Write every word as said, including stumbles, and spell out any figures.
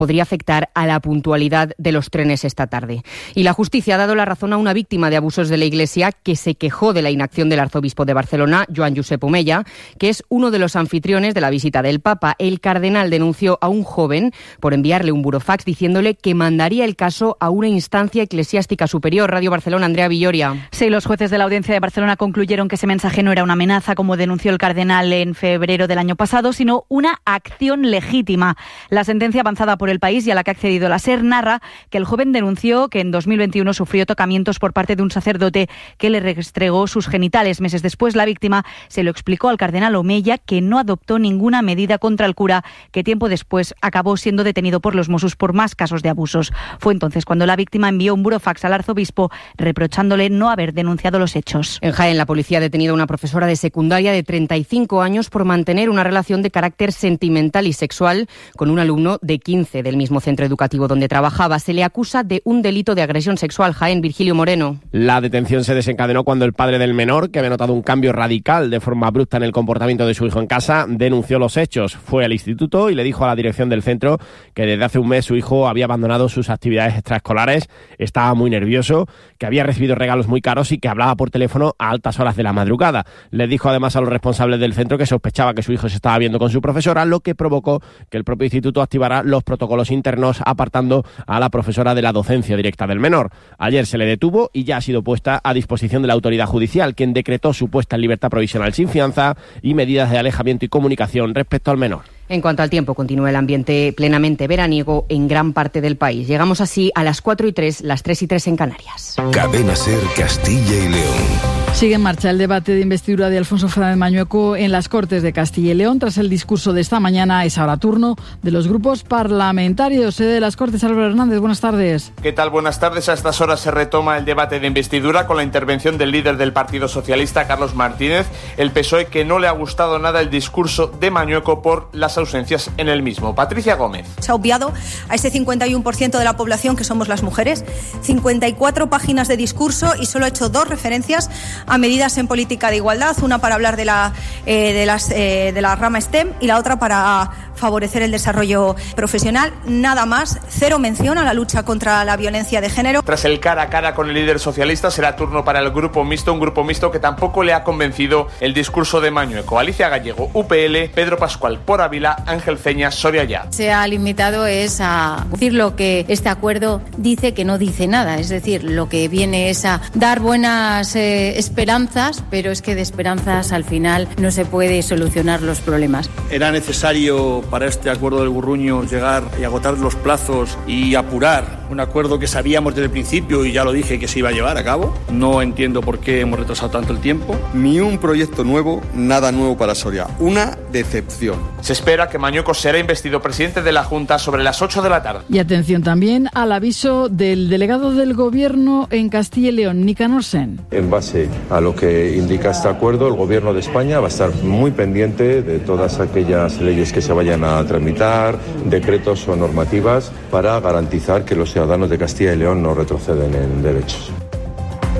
podría afectar a la puntualidad de los trenes esta tarde. Y la justicia ha dado la razón a una víctima de abusos de la Iglesia que se quejó de la inacción del arzobispo de Barcelona, Joan Josep Omella, que es uno de los anfitriones de la visita del Papa. El cardenal denunció a un joven por enviarle un burofax diciéndole que mandaría el caso a una instancia eclesiástica superior. Radio Barcelona, Andrea Villoria. Sí, los jueces de la Audiencia de Barcelona concluyeron que ese mensaje no era una amenaza, como denunció el cardenal en febrero del año pasado, sino una acción legítima. La sentencia avanzada por El País y a la que ha accedido la SER narra que el joven denunció que en dos mil veintiuno sufrió tocamientos por parte de un sacerdote que le restregó sus genitales. Meses después, la víctima se lo explicó al cardenal Omella, que no adoptó ninguna medida contra el cura, que tiempo después acabó siendo detenido por los Mossos por más casos de abusos. Fue entonces cuando la víctima envió un burofax al arzobispo reprochándole no haber denunciado los hechos. En Jaén, la policía ha detenido a una profesora de secundaria de treinta y cinco años por mantener una relación de carácter sentimental y sexual con un alumno de quince del mismo centro educativo donde trabajaba. Se le acusa de un delito de agresión sexual. Jaén, Virgilio Moreno. La detención se desencadenó cuando el padre del menor, que había notado un cambio radical de forma abrupta en el comportamiento de su hijo en casa, denunció los hechos. Fue al instituto y le dijo a la dirección del centro que desde hace un mes su hijo había abandonado sus actividades extraescolares, estaba muy nervioso, que había recibido regalos muy caros y que hablaba por teléfono a altas horas de la madrugada. Les dijo además a los responsables del centro que sospechaba que su hijo se estaba viendo con su profesora, lo que provocó que el propio instituto activara los protocolos internos apartando a la profesora de la docencia directa del menor. Ayer se le detuvo y ya ha sido puesta a disposición de la autoridad judicial, quien decretó su puesta en libertad provisional sin fianza y medidas de alejamiento y comunicación respecto al menor. En cuanto al tiempo, continúa el ambiente plenamente veraniego en gran parte del país. Llegamos así a las cuatro y tres, las tres y tres en Canarias. Cadena SER Castilla y León. Sigue en marcha el debate de investidura de Alfonso Fernández Mañueco en las Cortes de Castilla y León. Tras el discurso de esta mañana, es ahora turno de los grupos parlamentarios. Sede de las Cortes, Álvaro Hernández, buenas tardes. ¿Qué tal? Buenas tardes. A estas horas se retoma el debate de investidura con la intervención del líder del Partido Socialista, Carlos Martínez. El P S O E, que no le ha gustado nada el discurso de Mañueco por las ausencias en el mismo. Patricia Gómez. Se ha obviado a ese cincuenta y uno por ciento de la población que somos las mujeres. cincuenta y cuatro páginas de discurso y solo ha hecho dos referencias a medidas en política de igualdad, una para hablar de la, eh, de las, eh, de la rama STEM y la otra para favorecer el desarrollo profesional. Nada más, cero mención a la lucha contra la violencia de género. Tras el cara a cara con el líder socialista, será turno para el grupo mixto, un grupo mixto que tampoco le ha convencido el discurso de Mañueco. Alicia Gallego, U P L, Pedro Pascual por Ávila, Ángel Ceña, Soria Ya. Se ha limitado es a decir lo que este acuerdo dice que no dice nada, es decir, lo que viene es a dar buenas eh, esperanzas, pero es que de esperanzas al final no se puede solucionar los problemas. Era necesario para este acuerdo del Burruño llegar y agotar los plazos y apurar un acuerdo que sabíamos desde el principio y ya lo dije que se iba a llevar a cabo. No entiendo por qué hemos retrasado tanto el tiempo. Ni un proyecto nuevo, nada nuevo para Soria. Una decepción. Se espera que Mañueco será investido presidente de la Junta sobre las ocho de la tarde. Y atención también al aviso del delegado del Gobierno en Castilla y León, Nicanor Sen. En base a lo que indica este acuerdo, el Gobierno de España va a estar muy pendiente de todas aquellas leyes que se vayan a tramitar, decretos o normativas, para garantizar que los ciudadanos de Castilla y León no retroceden en derechos.